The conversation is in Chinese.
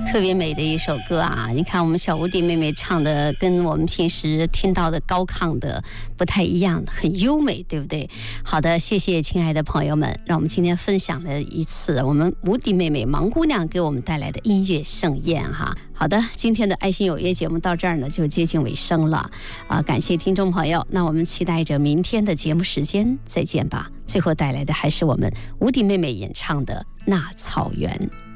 特别美的一首歌啊！你看我们小无敌妹妹唱的，跟我们平时听到的高亢的不太一样，很优美，对不对？好的，谢谢亲爱的朋友们，让我们今天分享了一次我们无敌妹妹芒姑娘给我们带来的音乐盛宴哈。好的，今天的爱心有约节目到这儿呢就接近尾声了啊！感谢听众朋友，那我们期待着明天的节目时间，再见吧。最后带来的还是我们无敌妹妹演唱的《那草原》。